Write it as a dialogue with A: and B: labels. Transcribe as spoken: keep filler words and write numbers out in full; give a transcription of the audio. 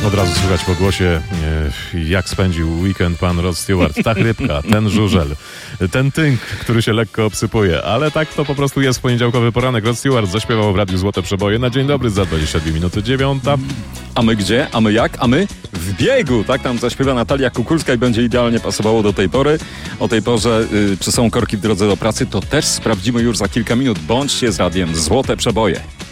A: Od razu słychać po głosie, e, jak spędził weekend pan Rod Stewart. Ta chrypka, ten żużel, ten tynk, który się lekko obsypuje. Ale tak to po prostu jest w poniedziałkowy poranek. Rod Stewart zaśpiewał w Radiu Złote Przeboje. Na dzień dobry za dwadzieścia dwie minuty dziewiąta.
B: A my gdzie? A my jak? A my w biegu. Tak tam zaśpiewa Natalia Kukulska i będzie idealnie pasowało do tej pory. O tej porze, y, czy są korki w drodze do pracy, to też sprawdzimy już za kilka minut. Bądźcie z Radiem Złote Przeboje.